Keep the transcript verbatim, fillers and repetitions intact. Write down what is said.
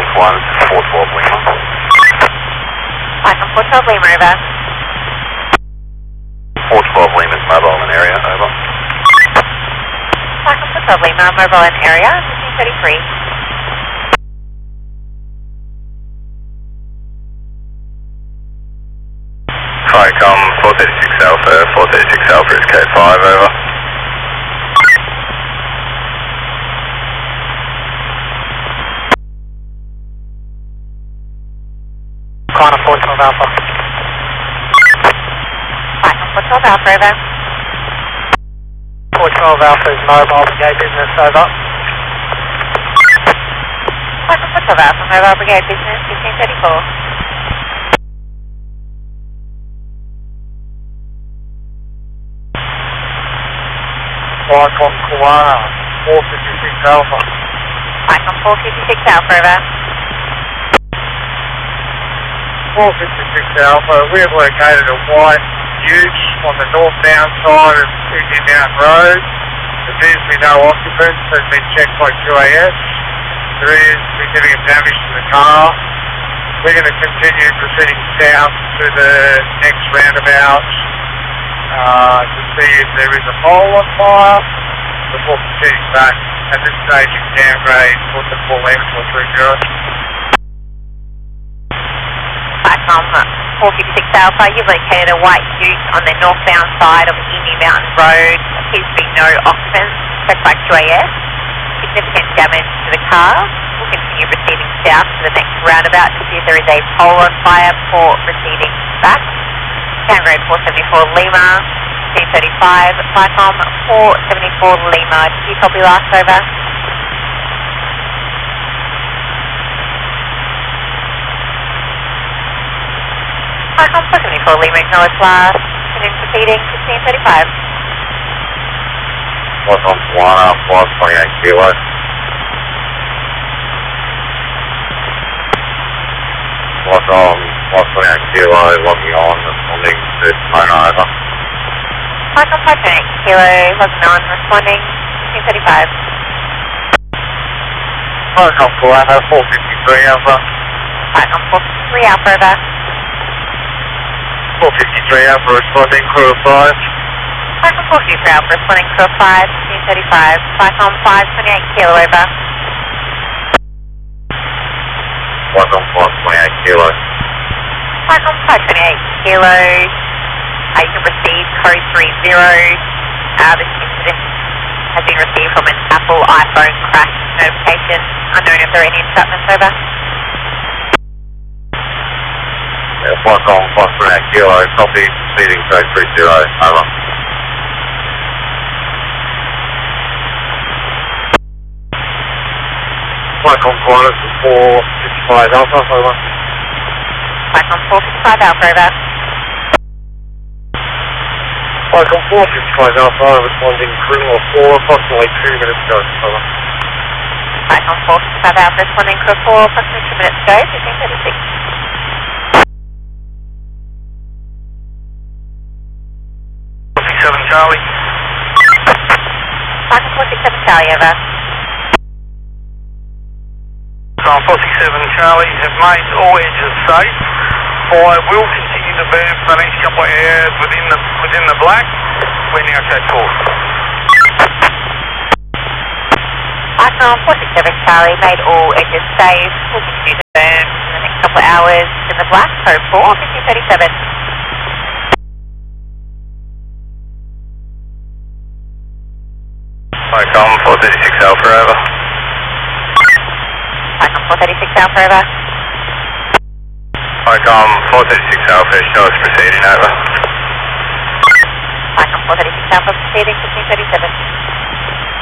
one, four twelve Lima. Icon four twelve Lima, over. four twelve Lima's mobile in area, over. Icon four twelve Lima, mobile in area, fifteen thirty-three. Icon four thirty-six Alpha, four thirty-six Alpha is K five, over. Connor four twelve Alpha. Icon four twelve Alpha, over. four twelve Alpha is mobile, brigade business, over. Icon four twelve Alpha, mobile brigade business, fifteen thirty-four. Icon Koala, four fifty-six Alpha. Icon four fifty-six Alpha, over. four fifty-six Alpha, we have located a white ute on the northbound side of Sydney Mountain Road. There appears to be no occupants, has been checked by Q A S. There is significant damage to the car. We're going to continue proceeding south to the next roundabout uh, to see if there is a pole on fire before proceeding back. At this stage, you can downgrade for the full length for three zero. Icon four fifty-six Alpha, you've located a white ute on the northbound side of Emu Mountain Road. Appears to be no occupants, checked by Q A S. Significant damage to the car. We'll continue proceeding south to the next roundabout to see if there is a pole on fire for proceeding back. Downgrade four seventy-four Lima, fifteen thirty-five, Icon four seventy-four Lima. Did you copy last, over? Icon four seventy-four Lima, acknowledge last. Continue proceeding, fifteen thirty-five. Icon Koala, four twenty-eight Kilo. Icon four twenty-eight Kilo, logging on, responding to Mona, over. Icon five twenty-eight Kilo, logging on, responding, fifteen thirty-five. Icon Koala, four fifty-three Alpha. Icon four fifty-three Alpha, over. four fifty-three Alpha responding, crew of five. Icon four fifty-three Alpha responding, crew of five, fifteen thirty-five. Icon five twenty-eight Kilo, over. Icon five twenty-eight Kilo. Icon five twenty-eight Kilo, uh, you can proceed, code three zero. Uh, this incident has been received from an Apple iPhone crash notification. Unknown if there are any instructions, over. Icon five twenty-eight Kilo, copy, proceeding code three zero, over. Icon Koala, four fifty-five Alpha, over. Icon four fifty-five Alpha, over. Icon four fifty-five Alpha, responding, crew of four, approximately two minutes ago, over. Icon four fifty-five Alpha responding, crew of four, approximately two minutes ago, fifteen thirty-six. seven Charlie. Icon four six seven Charlie, over. Icon four six seven Charlie, have made all edges safe. Fire will continue to burn for the next couple of hours within the within the black. We're now code four. Icon four six seven Charlie, made all edges safe. Will continue to burn for the next couple of hours in the black, code four, fifteen thirty-seven. Icon four thirty-six Alpha, over. Icon four thirty-six Alpha, over. Icon four thirty-six Alpha, show us proceeding, over. Icon four thirty-six Alpha proceeding, fifteen thirty-seven.